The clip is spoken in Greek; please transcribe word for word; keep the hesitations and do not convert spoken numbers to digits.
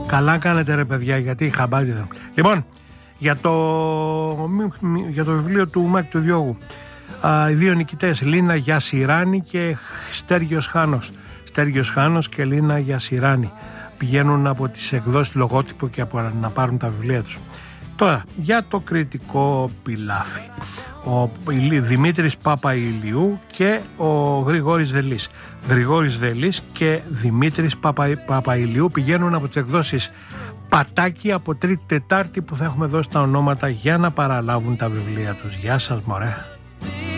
Καλά κάνετε ρε παιδιά, γιατί η χαμπάρι δεν... Λοιπόν, για το, για το βιβλίο του Μάκη του Διώγου, α, οι δύο νικητές, Λίνα Γιασιράνη και Στέργιος Χάνος. Στέργιος Χάνος και Λίνα Γιασιράνη πηγαίνουν από τις εκδόσεις Λογότυπο και από να πάρουν τα βιβλία τους. Τώρα, για το κριτικό πιλάφι. Ο Δημήτρης Παπαηλιού και ο Γρηγόρης Βελής. Γρηγόρης Βελής και Δημήτρης Παπα, Παπαηλιού πηγαίνουν από τις εκδόσεις Πατάκη από Τρίτη Τετάρτη, που θα έχουμε δώσει τα ονόματα για να παραλάβουν τα βιβλία τους. Γεια σας μωρέ.